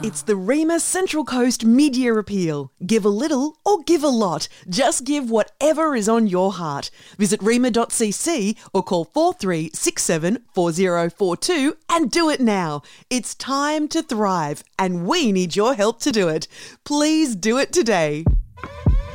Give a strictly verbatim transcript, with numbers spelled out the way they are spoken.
It's the REMA Central Coast Mid-Year Appeal. Give a little or give a lot. Just give whatever is on your heart. Visit rema dot c c or call four three six seven four zero four two and do it now. It's time to thrive and we need your help to do it. Please do it today.